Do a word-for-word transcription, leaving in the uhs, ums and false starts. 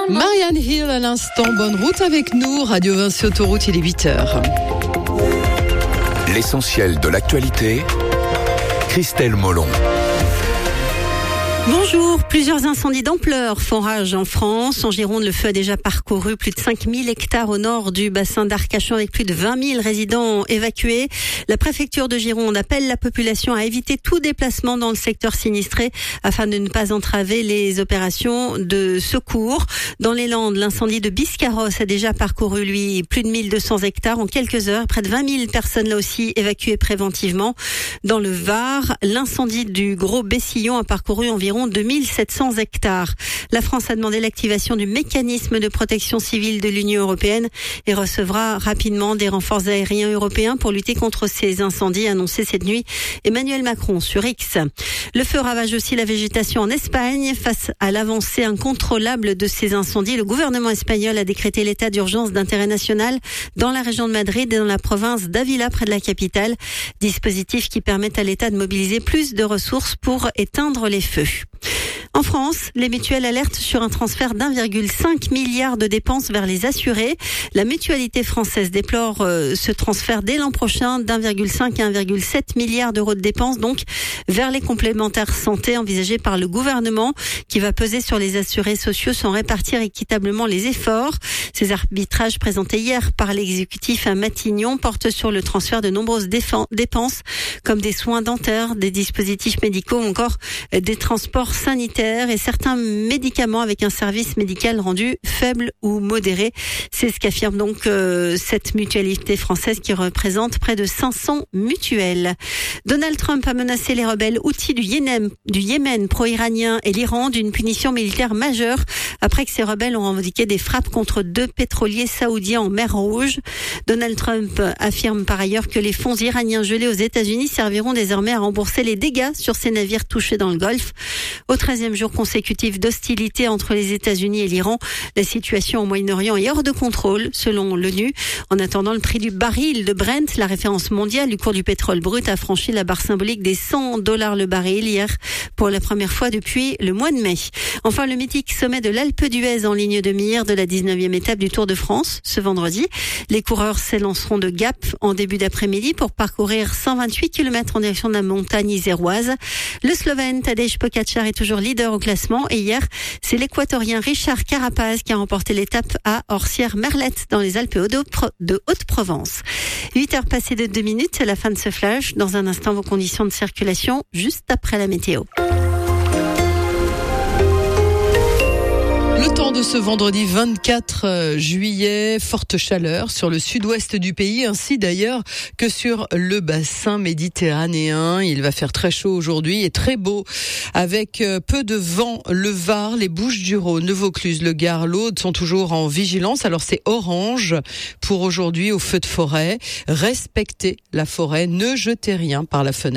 Marianne Hill à l'instant, bonne route avec nous, Radio Vinci Autoroute, il est huit heures. L'essentiel de l'actualité, Christelle Molon. Bonjour, plusieurs incendies d'ampleur font rage en France. En Gironde, le feu a déjà parcouru plus de cinq mille hectares au nord du bassin d'Arcachon avec plus de vingt mille résidents évacués. La préfecture de Gironde appelle la population à éviter tout déplacement dans le secteur sinistré afin de ne pas entraver les opérations de secours. Dans les Landes, l'incendie de Biscarrosse a déjà parcouru, lui, plus de mille deux cents hectares en quelques heures. Près de vingt mille personnes, là aussi, évacuées préventivement. Dans le Var, l'incendie du Gros Bessillon a parcouru environ deux mille sept cents hectares. La France a demandé l'activation du mécanisme de protection civile de l'Union européenne et recevra rapidement des renforts aériens européens pour lutter contre ces incendies, annoncé cette nuit Emmanuel Macron sur X. Le feu ravage aussi la végétation en Espagne. Face à l'avancée incontrôlable de ces incendies, le gouvernement espagnol a décrété l'état d'urgence d'intérêt national dans la région de Madrid et dans la province d'Ávila, près de la capitale. Dispositif qui permet à l'État de mobiliser plus de ressources pour éteindre les feux. En France, les mutuelles alertent sur un transfert d'un virgule cinq milliard de dépenses vers les assurés. La mutualité française déplore euh, ce transfert dès l'an prochain d'un virgule cinq à un virgule sept milliard d'euros de dépenses, donc vers les complémentaires santé envisagés par le gouvernement, qui va peser sur les assurés sociaux sans répartir équitablement les efforts. Ces arbitrages présentés hier par l'exécutif à Matignon portent sur le transfert de nombreuses défenses, dépenses comme des soins dentaires, des dispositifs médicaux ou encore des transports sanitaires et certains médicaments avec un service médical rendu faible ou modéré. C'est ce qu'affirme donc euh, cette mutualité française qui représente près de cinq cents mutuelles. Donald Trump a menacé les rebelles Houthis du Yémen, du Yémen pro-iranien et l'Iran d'une punition militaire majeure après que ces rebelles ont revendiqué des frappes contre deux pétroliers saoudiens en mer Rouge. Donald Trump affirme par ailleurs que les fonds iraniens gelés aux États-Unis serviront désormais à rembourser les dégâts sur ces navires touchés dans le Golfe. Au treizième jour consécutif d'hostilité entre les États-Unis et l'Iran, la situation au Moyen-Orient est hors de contrôle, selon l'ONU. En attendant, le prix du baril de Brent, la référence mondiale du cours du pétrole brut, a franchi la barre symbolique des cent dollars le baril hier pour la première fois depuis le mois de mai. Enfin, le mythique sommet de l'Alpe d'Huez en ligne de mire de la dix-neuvième étape du Tour de France ce vendredi. Les coureurs s'élanceront de Gap en début d'après-midi pour parcourir cent vingt-huit kilomètres en direction de la montagne iséroise. Le Slovène Tadej Pogačar est toujours leader au classement et hier, c'est l'Équatorien Richard Carapaz qui a remporté l'étape à Orsières-Merlette dans les Alpes de Haute-Provence. huit heures passées de deux minutes, c'est la fin de ce flash. Dans un instant, vos conditions de circulation juste après la météo. Le temps de ce vendredi vingt-quatre juillet, forte chaleur sur le sud-ouest du pays, ainsi d'ailleurs que sur le bassin méditerranéen. Il va faire très chaud aujourd'hui et très beau, avec peu de vent. Le Var, les Bouches-du-Rhône, le Vaucluse, le Gard, l'Aude sont toujours en vigilance. Alors c'est orange pour aujourd'hui au feu de forêt. Respectez la forêt, ne jetez rien par la fenêtre.